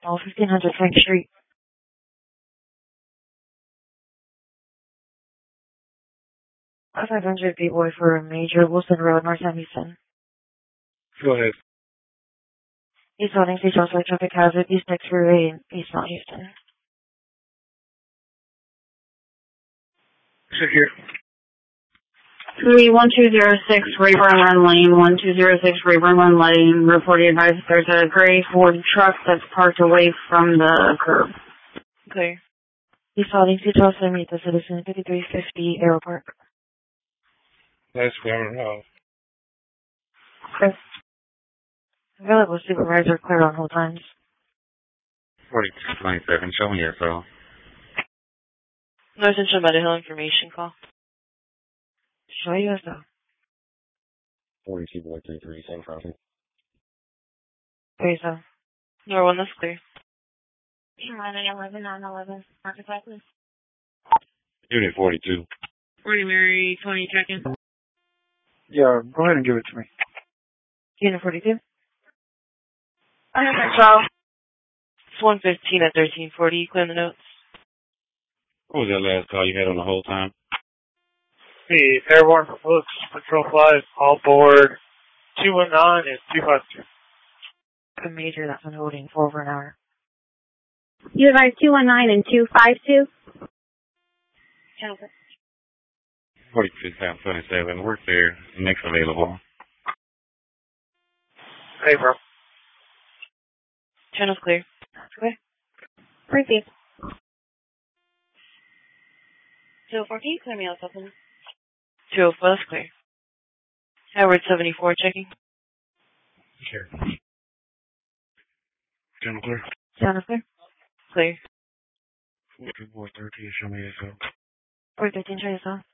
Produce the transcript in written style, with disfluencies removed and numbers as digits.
1500 Frank Street. 500 B-Boy for Major Wilson Road, Northam, Houston. Go ahead. East Holdings, East Westward Traffic Hazard, East Next Freeway, and East Mount Houston. Sit here. 1206 Rayburn Run Lane, 1206 Rayburn Run Lane. Report advised there's a gray Ford truck that's parked away from the curb. Clear. East Holdings, East Westward, meet the citizen, 5350 Arrow Park. That's clear. Chris. Available supervisor clear on hold times. 4227, show me your phone. North Central Medical Information call. Show you as though. 4233, same crossing. There you go. Nor one, that's clear. 11 on 11. Mark it back, please. Unit 42. 40 Mary, 20 check-in. Yeah, go ahead and give it to me. Unit 42. I have that, Charles. It's 115 at 1340. You clear the notes? What was that last call you had on the whole time? Hey, Airborne Looks, Patrol 5, all board 219 and 252. A major that's been holding for over an hour. You advise 219 and 252? 46 South 27, we're there. Next available. Hey, bro. Channel's clear. Okay. Repeat. 204, can you clear me out something? 204, that's clear. Howard 74 checking. Sure. Channel clear. Channel clear. Clear. 413, show me your phone. 413, show yourself.